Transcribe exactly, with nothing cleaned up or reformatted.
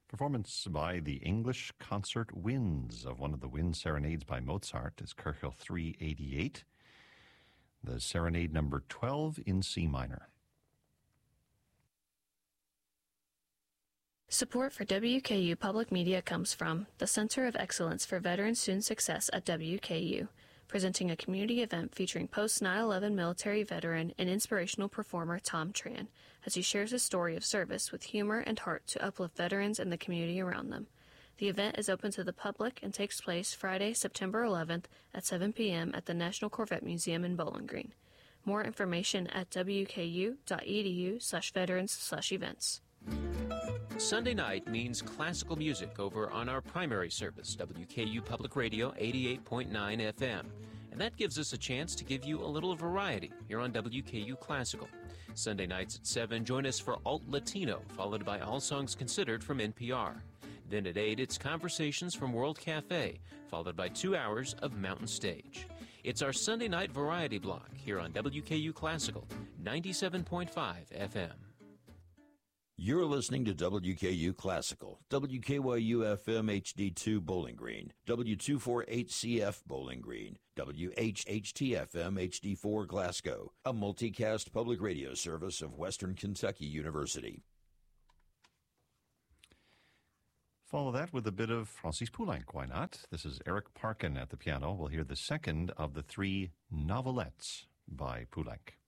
Performance by the English Concert Winds of one of the Wind Serenades by Mozart is Köchel three eighty-eight, the Serenade number twelve in C minor. Support for W K U Public Media comes from the Center of Excellence for Veteran Student Success at W K U, presenting a community event featuring post nine eleven military veteran and inspirational performer Tom Tran, as he shares his story of service with humor and heart to uplift veterans and the community around them. The event is open to the public and takes place Friday, September eleventh at seven p.m. at the National Corvette Museum in Bowling Green. More information at w k u dot e d u slash veterans slash events. Sunday night means classical music over on our primary service, W K U Public Radio eighty-eight point nine F M. And that gives us a chance to give you a little variety here on W K U Classical. Sunday nights at seven, join us for Alt Latino, followed by All Songs Considered from N P R. Then at eight, it's Conversations from World Cafe, followed by two hours of Mountain Stage. It's our Sunday night variety block here on W K U Classical, ninety-seven point five F M. You're listening to W K U Classical, W K Y U F M H D two Bowling Green, W two forty-eight C F Bowling Green, W H H T F M H D four Glasgow, a multicast public radio service of Western Kentucky University. Follow that with a bit of Francis Poulenc, why not? This is Eric Parkin at the piano. We'll hear the second of the three novelettes by Poulenc.